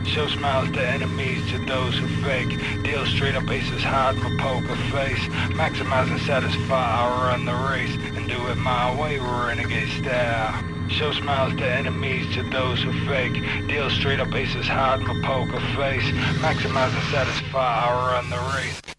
Show smiles to enemies, to those who fake. Deal straight up aces hard, my poker face. Maximize and satisfy, I run the race. And do it my way, renegade style. Show smiles to enemies, to those who fake. Deal straight up aces hard, my poker face. Maximize and satisfy, I run the race.